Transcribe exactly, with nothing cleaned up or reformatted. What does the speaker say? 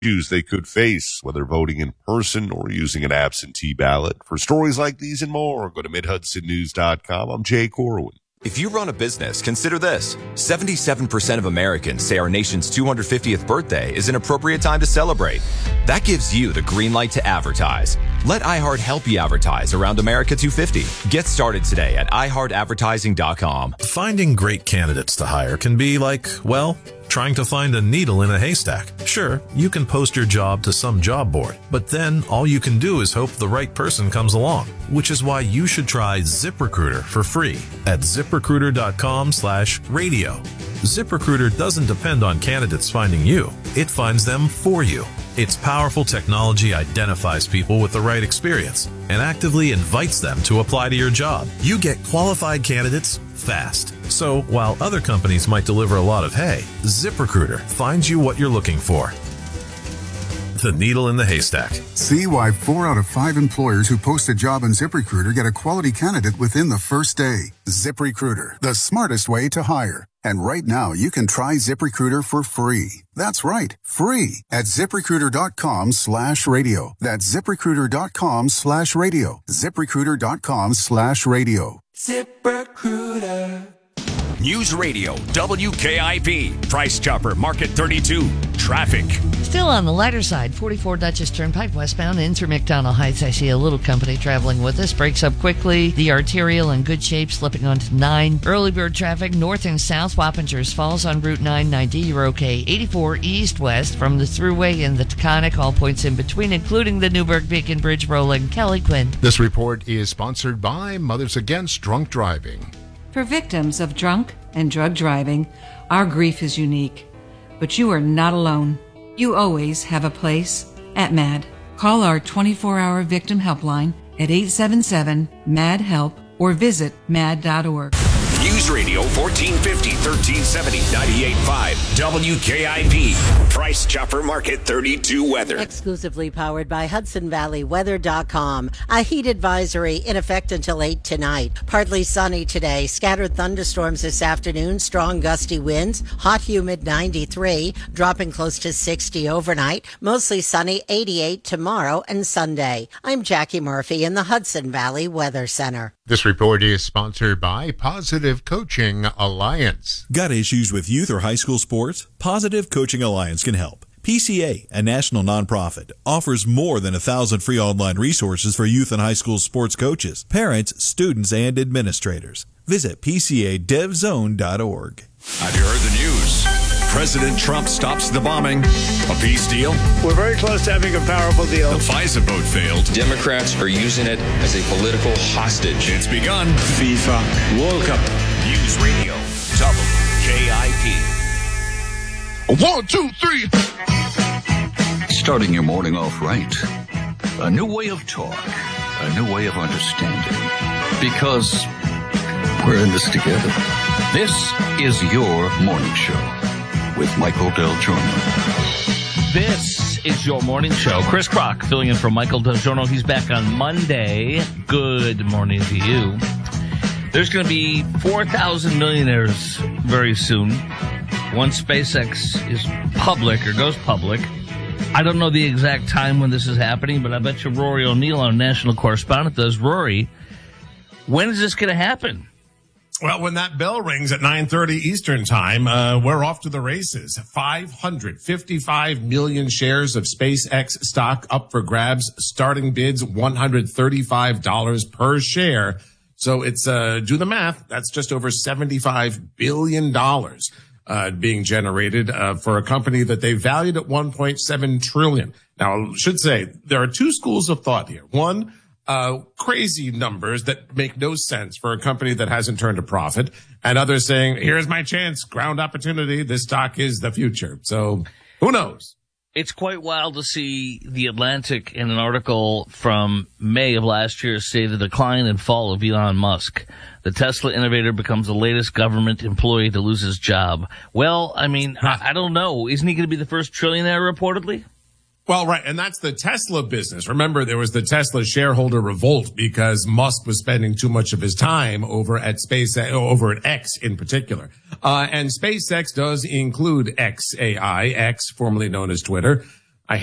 issues they could face, whether voting in person or using an absentee ballot. For stories like these and more, go to mid hudson news dot com. I'm Jay Corwin. If you run a business, consider this. seventy-seven percent of Americans say our nation's two hundred fiftieth birthday is an appropriate time to celebrate. That gives you the green light to advertise. Let iHeart help you advertise around America two fifty. Get started today at i heart advertising dot com. Finding great candidates to hire can be like, well, trying to find a needle in a haystack. Sure, you can post your job to some job board, but then all you can do is hope the right person comes along, which is why you should try ZipRecruiter for free at zip recruiter dot com slash radio. ZipRecruiter doesn't depend on candidates finding you. It finds them for you. Its powerful technology identifies people with the right experience and actively invites them to apply to your job. You get qualified candidates fast. So while other companies might deliver a lot of hay, ZipRecruiter finds you what you're looking for. The needle in the haystack. See why four out of five employers who post a job on ZipRecruiter get a quality candidate within the first day. ZipRecruiter, the smartest way to hire. And right now, you can try ZipRecruiter for free. That's right, free at ZipRecruiter.com slash radio. That's ZipRecruiter.com slash radio. ZipRecruiter.com slash radio. ZipRecruiter. News Radio, W K I P, Price Chopper, Market thirty-two, traffic. Still on the lighter side, forty-four Dutchess Turnpike westbound in through McDonald Heights. I see a little company traveling with us. Breaks up quickly. The arterial in good shape, slipping onto nine. Early bird traffic north and south. Wappingers Falls on Route nine ninety. You're okay. eighty-four east-west from the Thruway and the Taconic. All points in between, including the Newburgh Beacon Bridge rolling. Kelly Quinn. This report is sponsored by Mothers Against Drunk Driving. For victims of drunk and drug driving, our grief is unique. But you are not alone. You always have a place at MAD. Call our twenty-four hour victim helpline at eight seven seven, M A D, HELP or visit mad dot org. News Radio fourteen fifty, thirteen seventy, ninety-eight point five, W K I P, Price Chopper Market thirty-two weather. Exclusively powered by Hudson Valley Weather dot com. A heat advisory in effect until eight tonight. Partly sunny today. Scattered thunderstorms this afternoon. Strong gusty winds. Hot humid ninety-three. Dropping close to sixty overnight. Mostly sunny eighty-eight tomorrow and Sunday. I'm Jackie Murphy in the Hudson Valley Weather Center. This report is sponsored by Positive Coaching Alliance. Got issues with youth or high school sports? Positive Coaching Alliance can help. P C A, a national nonprofit, offers more than a thousand free online resources for youth and high school sports coaches, parents, students, and administrators. Visit P C A dev zone dot org. Have you heard the news? President Trump stops the bombing. A peace deal? We're very close to having a powerful deal. The FISA vote failed. Democrats are using it as a political hostage. It's begun. FIFA World Cup. News Radio, W K I P. One, two, three. Starting your morning off right. A new way of talk. A new way of understanding. Because we're in this together. This is your morning show with Michael Del Giorno. This is your morning show. Chris Crock filling in for Michael Del Giorno. He's back on Monday. Good morning to you. There's going to be four thousand millionaires very soon. Once SpaceX is public or goes public. I don't know the exact time when this is happening, but I bet you Rory O'Neill, our national correspondent, does. Rory, when is this going to happen? Well, when that bell rings at nine thirty Eastern time, uh, we're off to the races. five hundred fifty-five million shares of SpaceX stock up for grabs. Starting bids, one hundred thirty-five dollars per share. So it's, uh, do the math. That's just over seventy-five billion dollars, uh, being generated, uh, for a company that they valued at one point seven trillion dollars. Now, I should say there are two schools of thought here. One, Uh, crazy numbers that make no sense for a company that hasn't turned a profit, and others saying, here's my chance, ground opportunity, this stock is the future. So who knows? It's quite wild to see The Atlantic in an article from May of last year say the decline and fall of Elon Musk. The Tesla innovator becomes the latest government employee to lose his job. Well, I mean, I, I don't know. Isn't he going to be the first trillionaire reportedly? Well, right. And that's the Tesla business. Remember, there was the Tesla shareholder revolt because Musk was spending too much of his time over at SpaceX, over at X in particular. Uh, and SpaceX does include X A I, X, formerly known as Twitter.